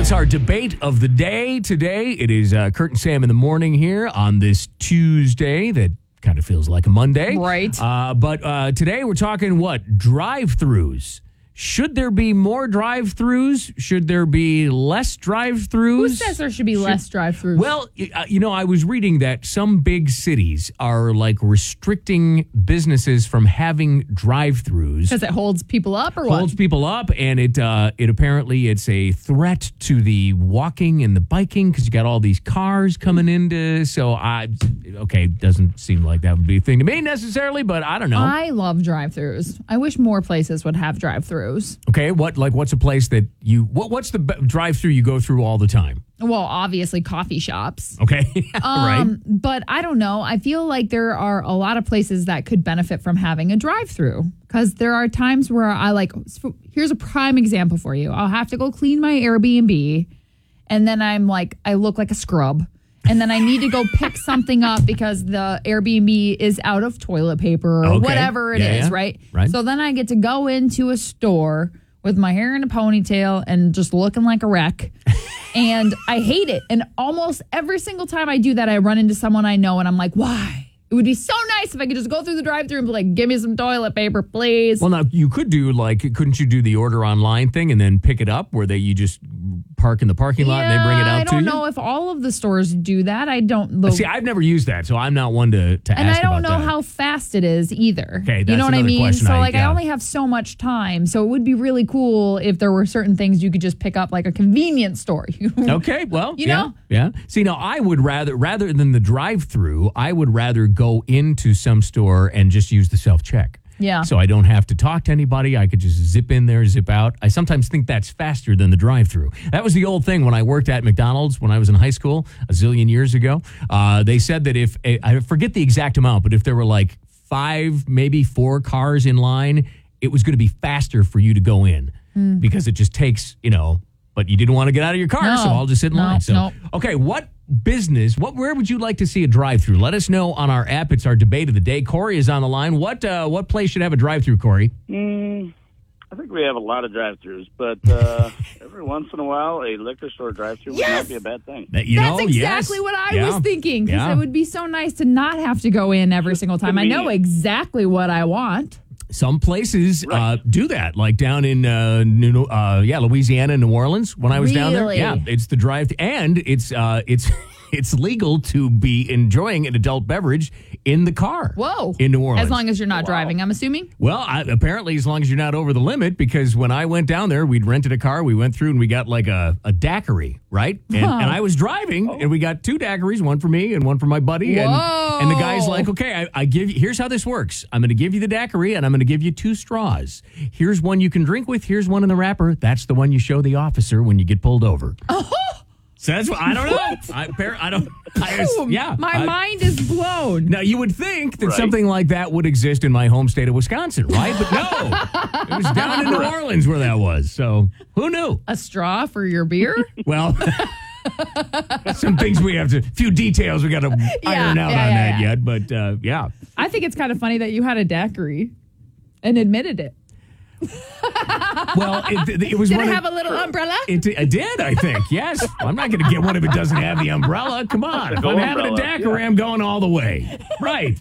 It's our debate of the day today. It is Kurt and Sam in the morning here on this Tuesday that kind of feels like a Monday. Right. But today we're talking what? Drive-thrus. Should there be more drive-thrus? Should there be less drive-thrus? Who says there should be less drive-thrus? Well, I was reading that some big cities are like restricting businesses from having drive-thrus. Because it holds people up or what? Holds people up, and it apparently it's a threat to the walking and the biking because you got all these cars coming into. So doesn't seem like that would be a thing to me necessarily, but I don't know. I love drive-thrus. I wish more places would have drive-thrus. Okay, what's a place that what's the drive-thru you go through all the time? Well, obviously coffee shops. Okay, right. But I don't know. I feel like there are a lot of places that could benefit from having a drive-thru because there are times where here's a prime example for you. I'll have to go clean my Airbnb and then I look like a scrub. And then I need to go pick something up because the Airbnb is out of toilet paper or whatever it is, right? So then I get to go into a store with my hair in a ponytail and just looking like a wreck. And I hate it. And almost every single time I do that, I run into someone I know and I'm like, why? It would be so nice if I could just go through the drive-thru and be like, give me some toilet paper, please. Well, now, you could do couldn't you do the order online thing and then pick it up where you just park in the parking lot and they bring it out to you? I don't know if all of the stores do that. I don't. See, I've never used that, so I'm not one to ask about that. And I don't know how fast it is either. Okay, that's you know what I mean? question. So I only have so much time. So it would be really cool if there were certain things you could just pick up like a convenience store. Okay, well, you know? Yeah. See, now I would rather than the drive-through, I would rather go into some store and just use the self-check. Yeah. So I don't have to talk to anybody. I could just zip in there, zip out. I sometimes think that's faster than the drive-thru. That was the old thing when I worked at McDonald's when I was in high school a zillion years ago. They said that if, I forget the exact amount, but if there were like 5, maybe 4 cars in line, it was going to be faster for you to go in because it just takes, but you didn't want to get out of your car, so I'll just sit in line. So, okay, what business, where would you like to see a drive-thru? Let us know on our app. It's our debate of the day. Corey is on the line. What place should have a drive-thru, Corey? I think we have a lot of drive-thrus, but every once in a while, a liquor store drive-thru would not be a bad thing. That's exactly what I was thinking, because it would be so nice to not have to go in every single time. I know exactly what I want. Some places do that, like down in Louisiana, New Orleans. When I was down there, it's the drive, and it's legal to be enjoying an adult beverage in the car. Whoa! In New Orleans, as long as you're not driving, I'm assuming. Well, apparently, as long as you're not over the limit, because when I went down there, we'd rented a car. We went through and we got like a daiquiri, right? And I was driving, and we got 2 daiquiris, one for me and one for my buddy. And the guy's like, "Okay, I give you. Here's how this works. I'm going to give you the daiquiri, and I'm going to give you 2 straws. Here's one you can drink with. Here's one in the wrapper. That's the one you show the officer when you get pulled over." Oh. So that's what I don't know. My mind is blown. Now you would think that something like that would exist in my home state of Wisconsin, right? But no, it was down in New Orleans where that was. So who knew? A straw for your beer? Well, some things a few details we got to iron out on that yet. But I think it's kind of funny that you had a daiquiri and admitted it. Well, it was. Did it have a little umbrella? It did, I think. Yes. I'm not going to get one if it doesn't have the umbrella. Come on. If I'm having a daiquiri, I'm going all the way. Right.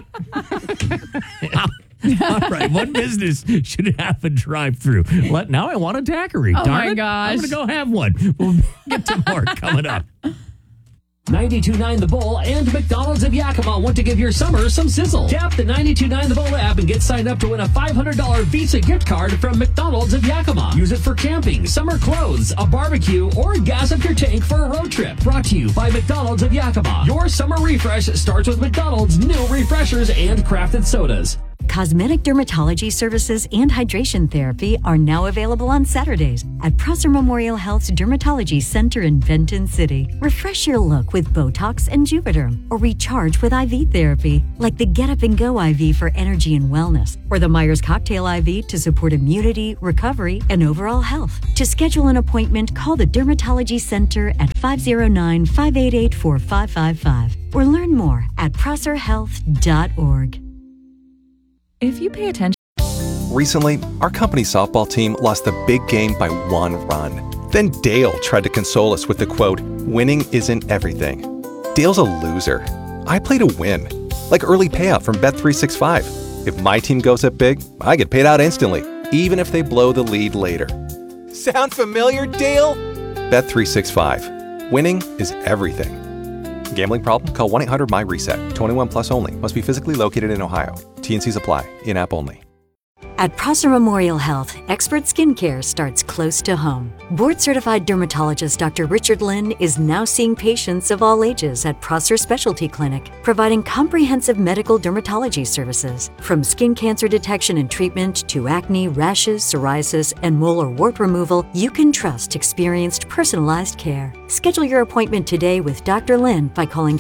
All right. What business should have a drive-thru? Now I want a daiquiri. Oh, my gosh. I'm going to go have one. We'll get to more coming up. 92.9 The Bull and McDonald's of Yakima want to give your summer some sizzle. Tap the 92.9 The Bull app and get signed up to win a $500 Visa gift card from McDonald's of Yakima. Use it for camping, summer clothes, a barbecue, or gas up your tank for a road trip. Brought to you by McDonald's of Yakima. Your summer refresh starts with McDonald's new refreshers and crafted sodas. Cosmetic dermatology services and hydration therapy are now available on Saturdays at Prosser Memorial Health's Dermatology Center in Benton City. Refresh your look with Botox and Juvederm, or recharge with IV therapy like the Get Up and Go IV for energy and wellness, or the Myers Cocktail IV to support immunity, recovery, and overall health. To schedule an appointment, call the Dermatology Center at 509-588-4555 or learn more at prosserhealth.org. If you pay attention. Recently, our company softball team lost the big game by 1 run. Then Dale tried to console us with the quote, "Winning isn't everything." Dale's a loser. I play to win, like early payout from Bet365. If my team goes up big, I get paid out instantly, even if they blow the lead later. Sound familiar, Dale? Bet365. Winning is everything. Gambling problem? Call 1-800-MY-RESET. 21 plus only. Must be physically located in Ohio. T&Cs apply. In-app only. At Prosser Memorial Health, expert skincare starts close to home. Board-certified dermatologist Dr. Richard Lynn is now seeing patients of all ages at Prosser Specialty Clinic, providing comprehensive medical dermatology services. From skin cancer detection and treatment to acne, rashes, psoriasis, and mole or wart removal, you can trust experienced, personalized care. Schedule your appointment today with Dr. Lynn by calling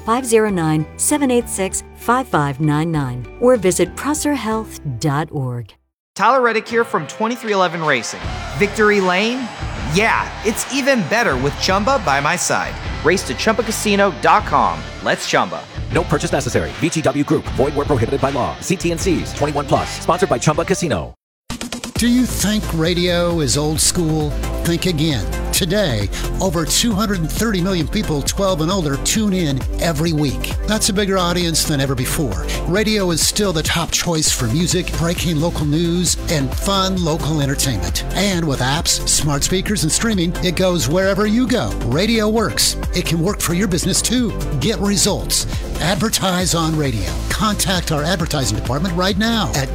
509-786-5599 or visit prosserhealth.org. Tyler Reddick here from 2311 Racing. Victory Lane? Yeah, it's even better with Chumba by my side. Race to ChumbaCasino.com. Let's Chumba. No purchase necessary. VGW Group. Void where prohibited by law. See T&Cs. 21 plus. Sponsored by Chumba Casino. Do you think radio is old school? Think again. Today, over 230 million people 12 and older tune in every week. That's a bigger audience than ever before. Radio is still the top choice for music, breaking local news, and fun local entertainment. And with apps, smart speakers, and streaming, it goes wherever you go. Radio works. It can work for your business too. Get results. Advertise on radio. Contact our advertising department right now at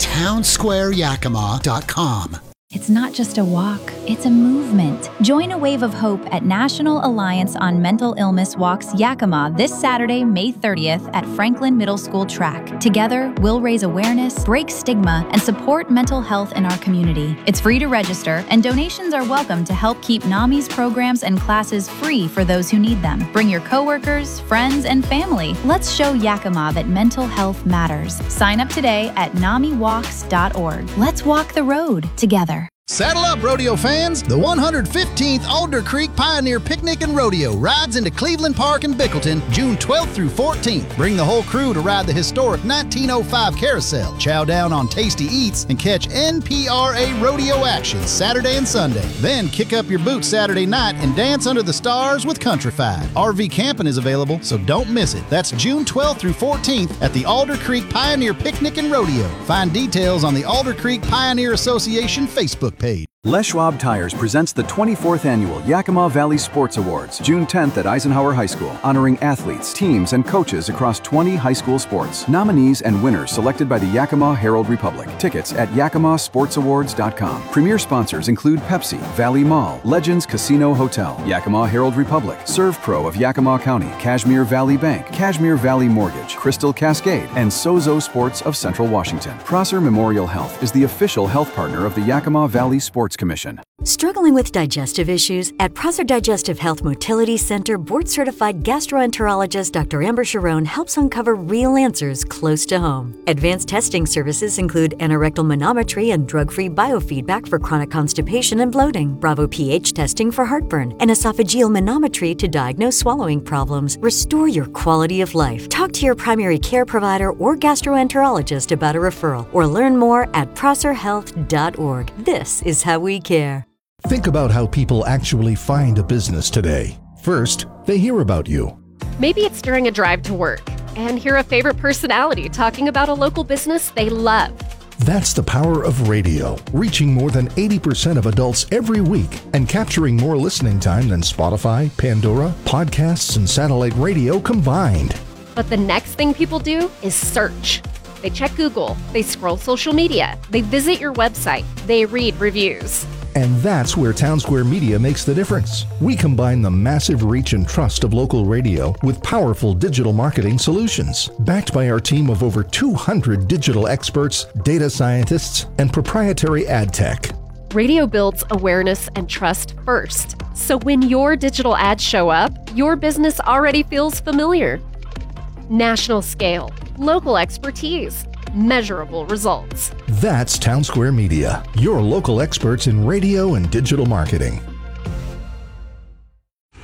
townsquareyakima.com. It's not just a walk, it's a movement. Join a wave of hope at National Alliance on Mental Illness Walks Yakima this Saturday, May 30th at Franklin Middle School track. Together, we'll raise awareness, break stigma, and support mental health in our community. It's free to register, and donations are welcome to help keep NAMI's programs and classes free for those who need them. Bring your coworkers, friends, and family. Let's show Yakima that mental health matters. Sign up today at NAMIWalks.org. Let's walk the road together. Saddle up, rodeo fans! The 115th Alder Creek Pioneer Picnic and Rodeo rides into Cleveland Park in Bickleton, June 12th through 14th. Bring the whole crew to ride the historic 1905 carousel, chow down on tasty eats, and catch NPRA rodeo action Saturday and Sunday. Then kick up your boots Saturday night and dance under the stars with Countryfied. RV camping is available, so don't miss it. That's June 12th through 14th at the Alder Creek Pioneer Picnic and Rodeo. Find details on the Alder Creek Pioneer Association Facebook page. Les Schwab Tires presents the 24th Annual Yakima Valley Sports Awards, June 10th at Eisenhower High School, honoring athletes, teams, and coaches across 20 high school sports. Nominees and winners selected by the Yakima Herald Republic. Tickets at yakimasportsawards.com. Premier sponsors include Pepsi, Valley Mall, Legends Casino Hotel, Yakima Herald Republic, ServPro of Yakima County, Kashmir Valley Bank, Kashmir Valley Mortgage, Crystal Cascade, and Sozo Sports of Central Washington. Prosser Memorial Health is the official health partner of the Yakima Valley Sports Commission. Struggling with digestive issues? At Prosser Digestive Health Motility Center, board-certified gastroenterologist Dr. Amber Sharon helps uncover real answers close to home. Advanced testing services include anorectal manometry and drug-free biofeedback for chronic constipation and bloating, Bravo pH testing for heartburn, and esophageal manometry to diagnose swallowing problems. Restore your quality of life. Talk to your primary care provider or gastroenterologist about a referral, or learn more at prosserhealth.org. This is how we care. Think about how people actually find a business today. First, they hear about you. Maybe it's during a drive to work and hear a favorite personality talking about a local business they love. That's the power of radio, reaching more than 80% of adults every week and capturing more listening time than Spotify, Pandora, podcasts, and satellite radio combined. But the next thing people do is search. They check Google, they scroll social media, they visit your website, they read reviews. And that's where Townsquare Media makes the difference. We combine the massive reach and trust of local radio with powerful digital marketing solutions, backed by our team of over 200 digital experts, data scientists, and proprietary ad tech. Radio builds awareness and trust first. So when your digital ads show up, your business already feels familiar. National scale, local expertise, measurable results. That's Townsquare Media, your local experts in radio and digital marketing.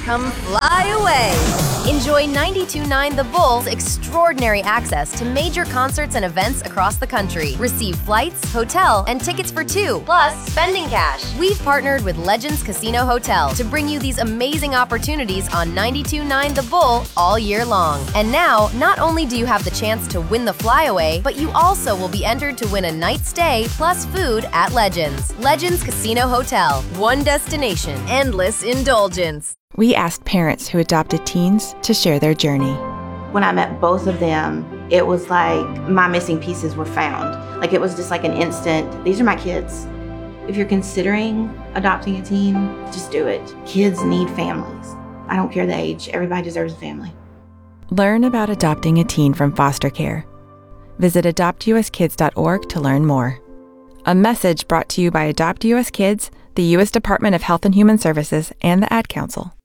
come fly away. Enjoy 92.9 The Bull's extraordinary access to major concerts and events across the country. Receive flights, hotel, and tickets for two, plus spending cash. We've partnered with Legends Casino Hotel to bring you these amazing opportunities on 92.9 The Bull all year long. And now, not only do you have the chance to win the flyaway, but you also will be entered to win a night stay plus food at Legends. Legends Casino Hotel. One destination, endless indulgence. We asked parents who adopted teens to share their journey. When I met both of them, it was like my missing pieces were found. Like it was just like an instant, these are my kids. If you're considering adopting a teen, just do it. Kids need families. I don't care the age, everybody deserves a family. Learn about adopting a teen from foster care. Visit adoptuskids.org to learn more. A message brought to you by Adopt US Kids, the U.S. Department of Health and Human Services, and the Ad Council.